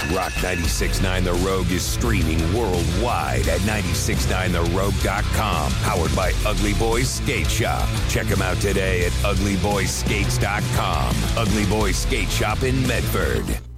Rock 96.9 The Rogue is streaming worldwide at 969therogue.com. Powered by Ugly Boys Skate Shop. Check them out today at uglyboyskates.com. Ugly Boys Skate Shop in Medford.